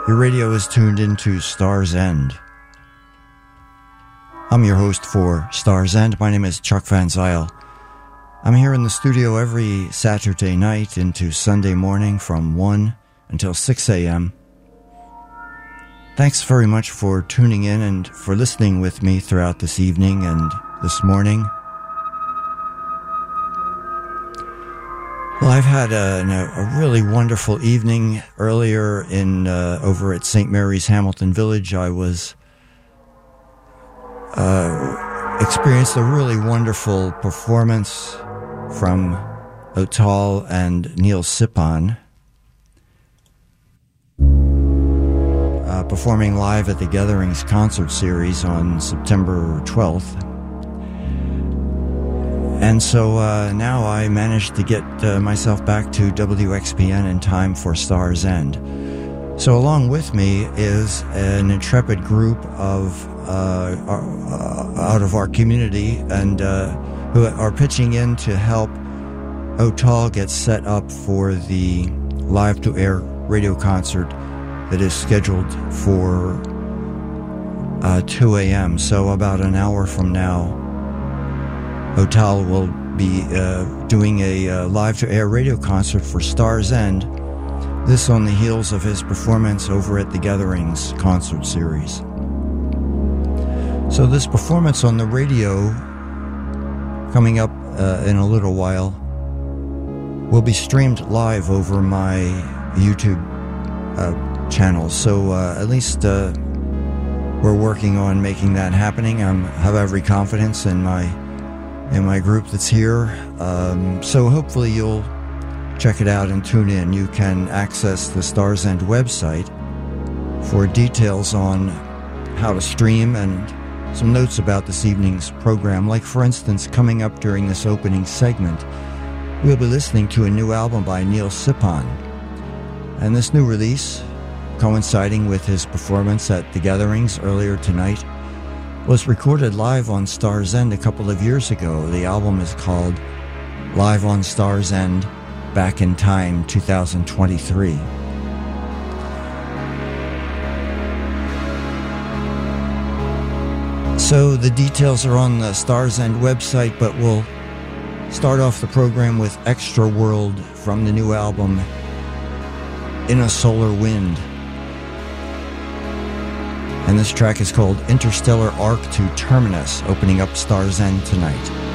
Your radio is tuned into Star's End. I'm your host for Star's End. My name is Chuck Van Zyl. I'm here in the studio every Saturday night into Sunday morning from 1 until 6 a.m. Thanks very much for tuning in and for listening with me throughout this evening and this morning. Well, I've had a really wonderful evening earlier in over at St. Mary's Hamilton Village. I was experienced a really wonderful performance from Otal and Neil Sipon, performing live at the Gatherings concert series on September 12th. And so now I managed to get myself back to WXPN in time for Star's End. So along with me is an intrepid group of out of our community and who are pitching in to help Otal get set up for the live-to-air radio concert that is scheduled for 2 a.m. So about an hour from now, Otal will be doing a live-to-air radio concert for Star's End, this on the heels of his performance over at the Gatherings concert series. So this performance on the radio, coming up in a little while, will be streamed live over my YouTube channel. So at least we're working on making that happening. I have every confidence in my group that's here. So hopefully you'll check it out and tune in. You can access the Star's End website for details on how to stream and some notes about this evening's program. Like, for instance, coming up during this opening segment, we'll be listening to a new album by Neil Sipon. And this new release, coinciding with his performance at the Gatherings earlier tonight, was recorded live on Star's End a couple of years ago. The album is called Live on Star's End, Back in Time 2023. So the details are on the Star's End website, but we'll start off the program with Extra World from the new album In a Solar Wind. And this track is called Interstellar Arc to Terminus, opening up Star's End tonight.